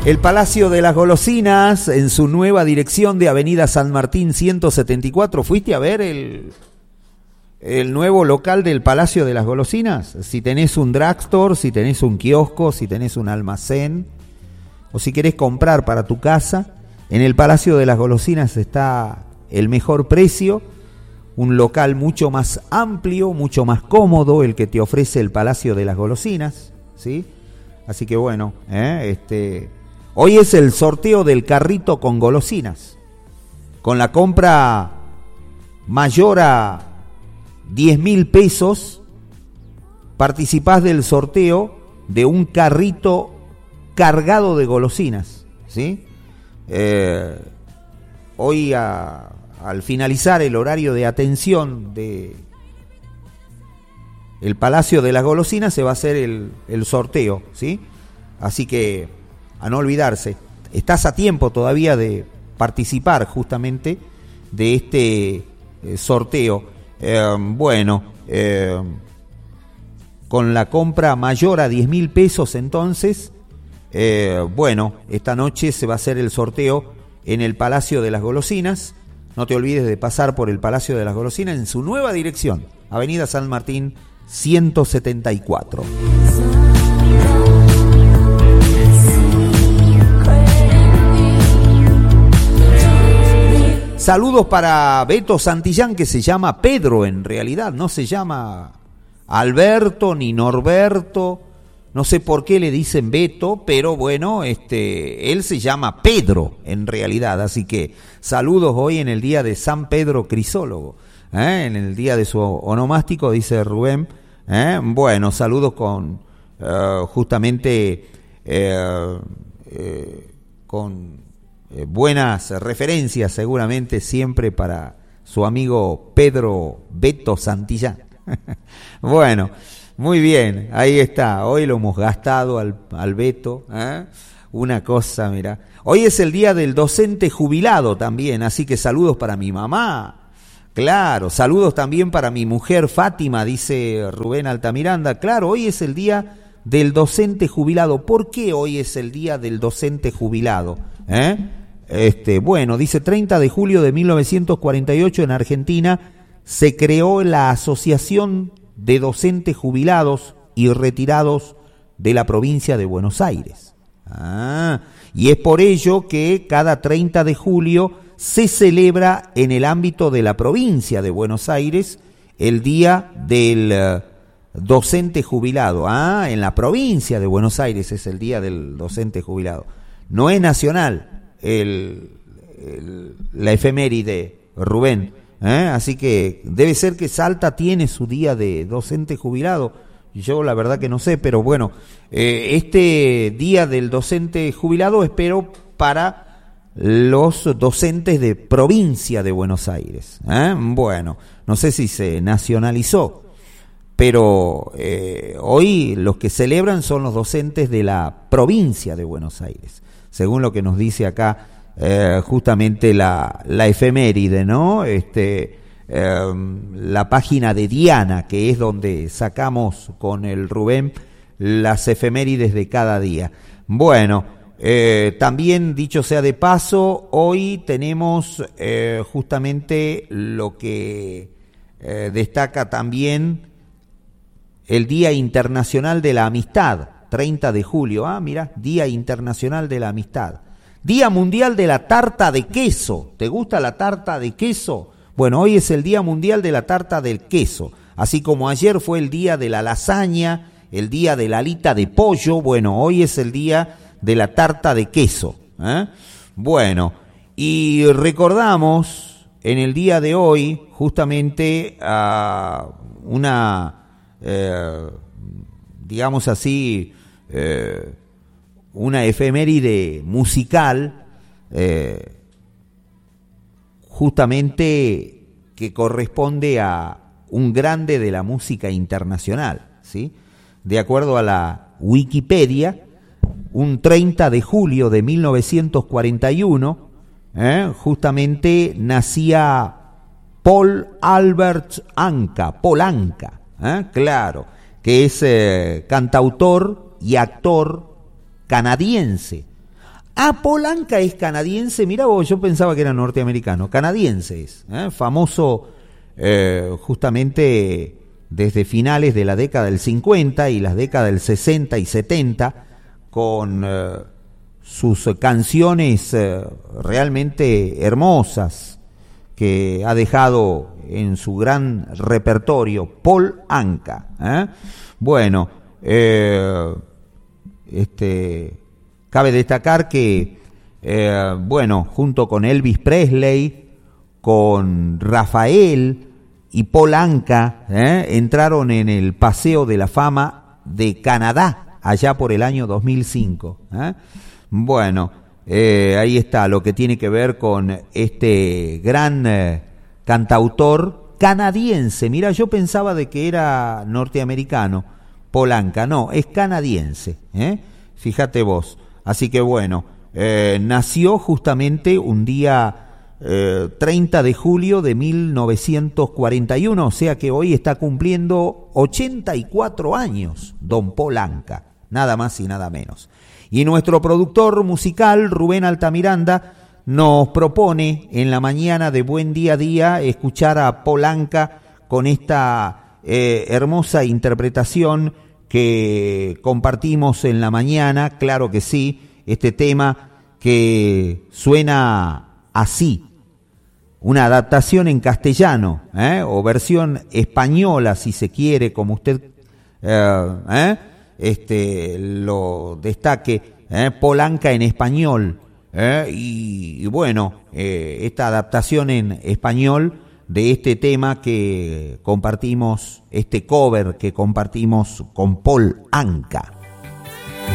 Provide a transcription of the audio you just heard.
El Palacio de las Golosinas, en su nueva dirección de Avenida San Martín 174. ¿Fuiste a ver el nuevo local del Palacio de las Golosinas? Si tenés un drugstore, si tenés un kiosco, si tenés un almacén, o si querés comprar para tu casa, en el Palacio de las Golosinas está el mejor precio, un local mucho más amplio, mucho más cómodo, el que te ofrece el Palacio de las Golosinas, ¿sí? Así que bueno, hoy es el sorteo del carrito con golosinas. Con la compra mayor a 10.000 pesos, participás del sorteo de un carrito cargado de golosinas, ¿sí? Hoy al finalizar el horario de atención de el Palacio de las Golosinas se va a hacer el sorteo, ¿sí? Así que a no olvidarse, estás a tiempo todavía de participar justamente de este sorteo. Con la compra mayor a 10.000 pesos entonces, esta noche se va a hacer el sorteo en el Palacio de las Golosinas. No te olvides de pasar por el Palacio de las Golosinas en su nueva dirección, Avenida San Martín 174. Saludos para Beto Santillán, que se llama Pedro en realidad, no se llama Alberto ni Norberto, no sé por qué le dicen Beto, pero bueno, él se llama Pedro en realidad, así que saludos hoy en el día de San Pedro Crisólogo, en el día de su onomástico, dice Rubén. Bueno, saludos con justamente con buenas referencias seguramente siempre para su amigo Pedro Beto Santillán. Bueno, muy bien, ahí está, hoy lo hemos gastado al Beto, una cosa, mira. Hoy es el día del docente jubilado también, así que saludos para mi mamá, claro, saludos también para mi mujer Fátima, dice Rubén Altamiranda, claro, hoy es el día del docente jubilado. ¿Por qué hoy es el día del docente jubilado? Bueno, dice 30 de julio de 1948 en Argentina se creó la Asociación de Docentes Jubilados y Retirados de la provincia de Buenos Aires. Y es por ello que cada 30 de julio se celebra en el ámbito de la provincia de Buenos Aires el Día del Docente Jubilado. En la provincia de Buenos Aires es el Día del Docente Jubilado. No es nacional la efeméride, Rubén. Así que debe ser que Salta tiene su día de docente jubilado. Yo la verdad que no sé, pero bueno, este día del docente jubilado espero para los docentes de provincia de Buenos Aires. Bueno, no sé si se nacionalizó, pero hoy los que celebran son los docentes de la provincia de Buenos Aires, según lo que nos dice acá justamente la efeméride, ¿no? La página de Diana, que es donde sacamos con el Rubén las efemérides de cada día. Bueno, también dicho sea de paso, hoy tenemos justamente lo que destaca también el Día Internacional de la Amistad, 30 de julio, mira, Día Internacional de la Amistad. Día Mundial de la Tarta de Queso. ¿Te gusta la tarta de queso? Bueno, hoy es el Día Mundial de la Tarta del Queso. Así como ayer fue el Día de la Lasaña, el Día de la Alita de Pollo, bueno, hoy es el Día de la Tarta de Queso. Bueno, y recordamos en el día de hoy justamente a digamos así, una efeméride musical justamente que corresponde a un grande de la música internacional, ¿sí? De acuerdo a la Wikipedia, un 30 de julio de 1941, justamente nacía Paul Albert Anka, Paul Anka, claro, que es cantautor y actor canadiense. Ah, Paul Anka es canadiense, mirá vos, yo pensaba que era norteamericano, canadiense es, famoso justamente desde finales de la década del 50 y las décadas del 60 y 70, con sus canciones realmente hermosas que ha dejado en su gran repertorio, Paul Anka. Bueno, cabe destacar que, bueno, junto con Elvis Presley, con Rafael y Paul Anka, entraron en el Paseo de la Fama de Canadá, allá por el año 2005. Bueno, ahí está lo que tiene que ver con este gran cantautor canadiense. Mira, yo pensaba de que era norteamericano, Paul Anka, no, es canadiense, fíjate vos. Así que bueno, nació justamente un día 30 de julio de 1941, o sea que hoy está cumpliendo 84 años, don Paul Anka, nada más y nada menos. Y nuestro productor musical, Rubén Altamiranda, nos propone en la mañana de Buen Día a Día escuchar a Paul Anka con esta hermosa interpretación que compartimos en la mañana, claro que sí, este tema que suena así, una adaptación en castellano, o versión española si se quiere, como usted lo destaque, Paul Anka en español, y bueno, esta adaptación en español de este tema que compartimos, este cover que compartimos con Paul Anka.